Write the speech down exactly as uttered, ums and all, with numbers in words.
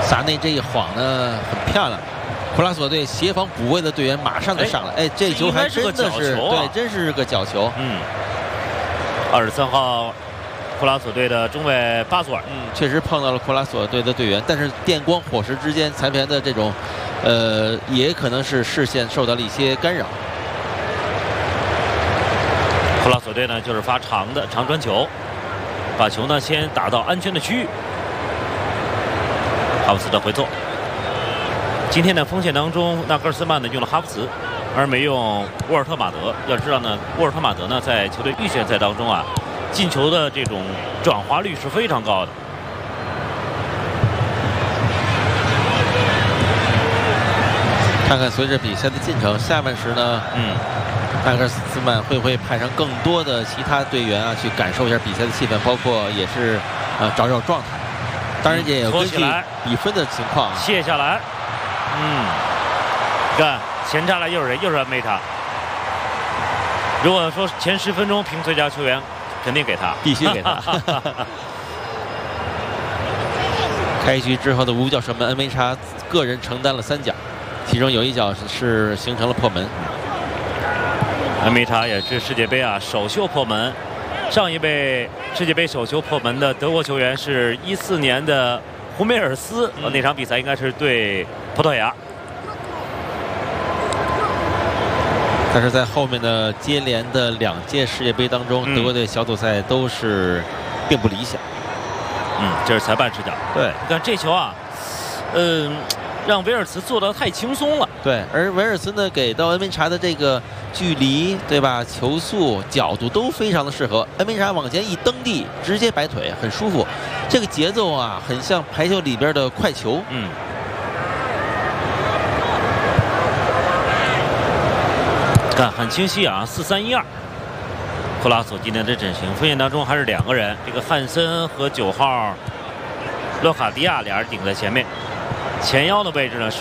萨内这一晃呢很漂亮，库拉索队协防补位的队员马上就上了，哎，哎这球还真的是、 啊、 对，真是个角球。 嗯，二十三号库拉索队的中卫巴索尔， 嗯，确实碰到了库拉索队的队员，但是电光火石之间，裁判的这种，呃，也可能是视线受到了一些干扰。 库拉索队呢就是发长的长传球，把球呢先打到安全的区域。哈弗茨的回做。今天的锋线当中，纳格尔斯曼呢用了哈弗茨，而没用沃尔特马德。要知道呢，沃尔特马德呢在球队预选赛当中啊，进球的这种转化率是非常高的。 看看随着比赛的进程，下半时呢，嗯，纳格尔斯曼会不会派上更多的其他队员啊，去感受一下比赛的气氛，包括也是呃找找状态。当然也有根据比分的情况。 卸下来，嗯，看前插来又是人，又是梅塔。如果说前十分钟评最佳球员，肯定给他， 必须给他。开局之后的五脚射门，恩维查个人承担了三脚，其中有一脚是形成了破门。 恩维查也是世界杯啊首秀破门。上一位世界杯首球破门的德国球员是一四年的胡梅尔斯，嗯、那场比赛应该是对葡萄牙。 但是在后面的接连的两届世界杯当中，嗯、德国队小组赛都是并不理想。 嗯，这是裁判视角。 对， 你看这球啊，嗯、呃，让维尔茨做得太轻松了。 对，而维尔茨呢给到恩维查的这个距离，对吧？球速、角度都非常的适合。恩维查往前一蹬地，直接摆腿，很舒服。这个节奏啊，很像排球里边的快球。 嗯。看很清晰啊，四三一二。库拉索今天的阵型，锋线当中还是两个人，这个汉森和九号洛卡迪亚俩人顶在前面，前腰的位置呢是。